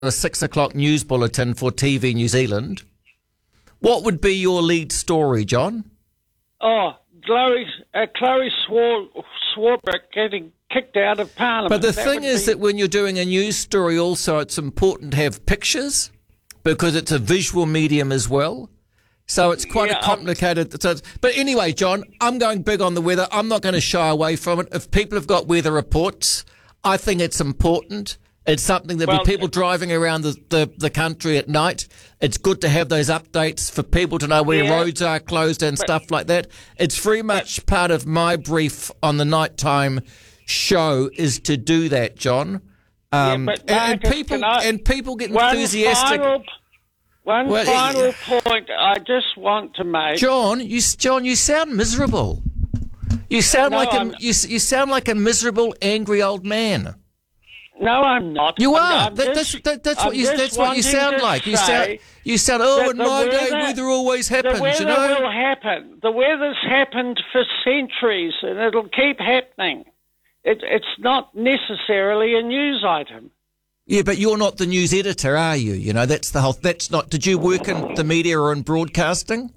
a 6 o'clock news bulletin for TV New Zealand, what would be your lead story, John? Oh, Chloe Swarbrick getting kicked out of Parliament. But the thing is that when you're doing a news story also, it's important to have pictures because it's a visual medium as well. So it's quite a complicated... But anyway, John, I'm going big on the weather. I'm not going to shy away from it. If people have got weather reports, I think it's important. It's something that people driving around the country at night. It's good to have those updates for people to know where roads are closed and stuff like that. It's very much part of my brief on the nighttime show is to do that, John. And people get enthusiastic. One final point I just want to make. John, you sound miserable. You sound you sound like a miserable, angry old man. No, I'm not. You are. That's what you sound like. You sound. Oh, in my day, weather always happens. The weather will happen. The weather's happened for centuries, and it'll keep happening. It's not necessarily a news item. Yeah, but you're not the news editor, are you? You know, that's the whole... That's not... Did you work in the media or in broadcasting?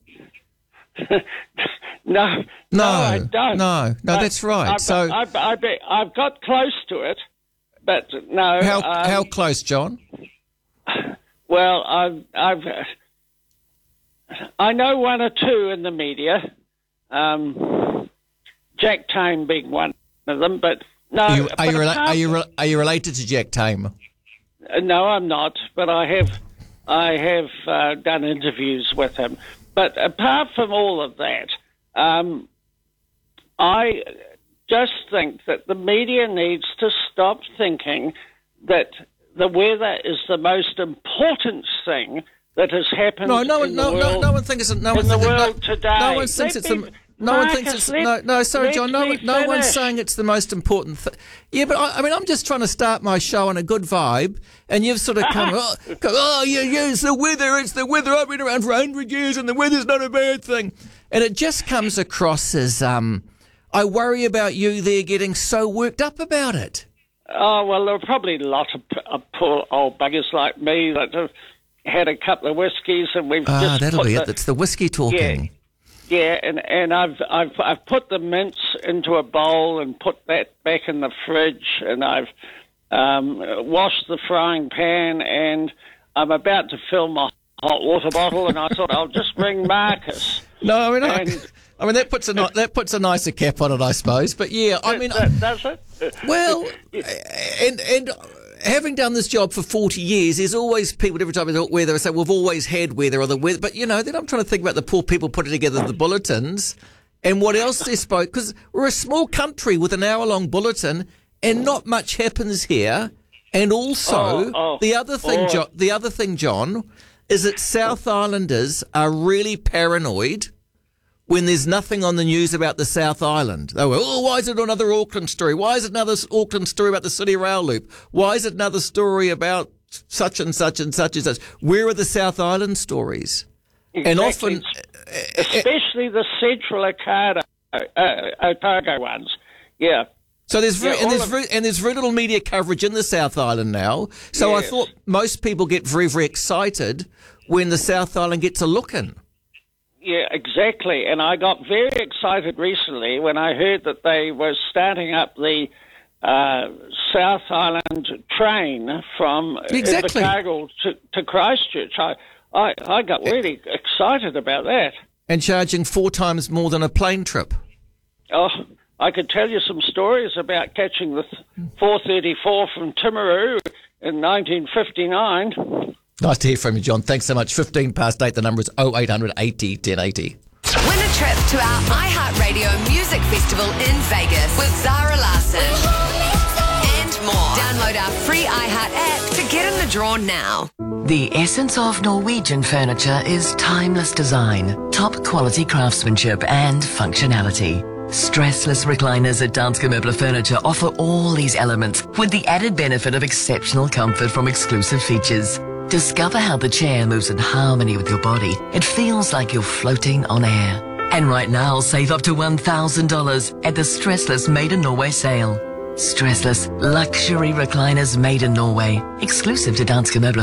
No, I don't. No, that's right. I've got close to it, but no. How close, John? Well, I know one or two in the media, Jack Tame being one of them, but no. Are you related to Jack Tame? No, I'm not, but I have done interviews with him. But apart from all of that, I just think that the media needs to stop thinking that the weather is the most important thing that has happened in the world. No one thinks it's today. No one thinks it's No one thinks it's... Sorry, John. No one's saying it's the most important thing. Yeah, but I'm just trying to start my show on a good vibe, and you've sort of come, it's the weather. I've been around for 100 years, and the weather's not a bad thing. And it just comes across as, I worry about you there getting so worked up about it. Oh, well, there are probably a lot of poor old buggers like me that have had a couple of whiskies, and we've just... that'll be it. It's the whiskey talking. Yeah, and I've put the mince into a bowl and put that back in the fridge, and I've washed the frying pan, and I'm about to fill my hot water bottle, and I thought I'll just ring Marcus. No, that puts a nicer cap on it, I suppose. But yeah, does it? Well, and having done this job for 40 years, there's always people, every time they talk weather, say, we've always had weather or the weather. But, then I'm trying to think about the poor people putting together the bulletins and what else they spoke. Because we're a small country with an hour-long bulletin and not much happens here. And also, the other thing, John, is that South Islanders are really paranoid when there's nothing on the news about the South Island. They go, why is it another Auckland story? Why is it another Auckland story about the City Rail Loop? Why is it another story about such and such and such and such? Where are the South Island stories? Exactly. And often... especially the Central Otago ones. Yeah. So there's very little media coverage in the South Island now. So yes. I thought most people get very, very excited when the South Island gets a look in. Yeah, exactly. And I got very excited recently when I heard that they were starting up the South Island train from Invercargill to Christchurch. I got really excited about that. And charging 4 times more than a plane trip. Oh, I could tell you some stories about catching the 434 from Timaru in 1959. Nice to hear from you, John. Thanks so much. 8:15, the number is 0800 80 1080. Win a trip to our iHeartRadio Music Festival in Vegas with Zara Larsson. And more. Download our free iHeart app to get in the draw now. The essence of Norwegian furniture is timeless design, top quality craftsmanship and functionality. Stressless recliners at Danske Møbler Furniture offer all these elements with the added benefit of exceptional comfort from exclusive features. Discover how the chair moves in harmony with your body. It feels like you're floating on air. And right now, save up to $1,000 at the Stressless Made in Norway sale. Stressless luxury recliners made in Norway, exclusive to Danske Møbler